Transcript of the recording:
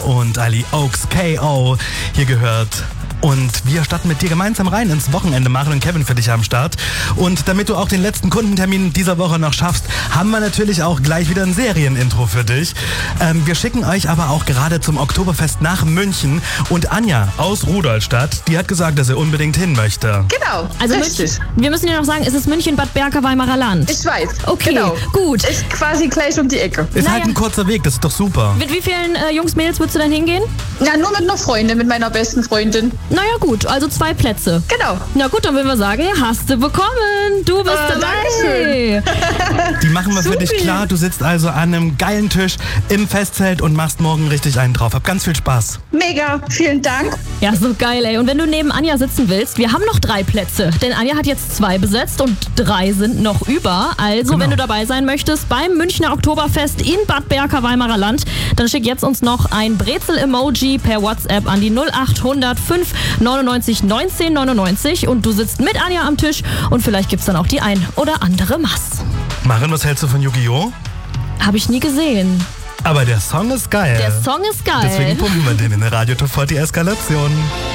und Ali Oaks KO hier gehört. Und wir starten mit dir gemeinsam rein ins Wochenende. Maren und Kevin für dich am Start. Und damit du auch den letzten Kundentermin dieser Woche noch schaffst, haben wir natürlich auch gleich wieder ein Serienintro für dich. Wir schicken euch aber auch gerade zum Oktoberfest nach München. Und Anja aus Rudolstadt, die hat gesagt, dass sie unbedingt hin möchte. Genau, Also richtig. München, wir müssen ja noch sagen, es ist München, Bad Berka, Weimarer Land. Ich weiß. Okay, genau. gut. Ist quasi gleich um die Ecke. Ist Naja. halt ein kurzer Weg, das ist doch super. Mit wie vielen Jungs, Mädels würdest du denn hingehen? Ja, nur mit einer Freundin, mit meiner besten Freundin. Naja gut, also 2 Plätze. Genau. Na gut, dann würden wir sagen, hast du bekommen. Du bist dabei. Die machen wir für dich Supi. klar. Du sitzt also an einem geilen Tisch im Festzelt und machst morgen richtig einen drauf. Hab ganz viel Spaß. Mega, vielen Dank. Ja, so geil, ey. Und wenn du neben Anja sitzen willst, wir haben noch 3 Plätze. Denn Anja hat jetzt 2 besetzt und 3 sind noch über. Also, Genau. wenn du dabei sein möchtest beim Münchner Oktoberfest in Bad Berka, Weimarer Land, dann schick jetzt uns noch ein Brezel-Emoji per WhatsApp an die 0800 599 19 99 und du sitzt mit Anja am Tisch und vielleicht gibt's dann auch die ein oder andere Maß. Maren, was hältst du von Yu-Gi-Oh? Habe ich nie gesehen. Aber der Song ist geil. Der Song ist geil. Deswegen pumpen wir den in der Radio Top 40 Eskalation.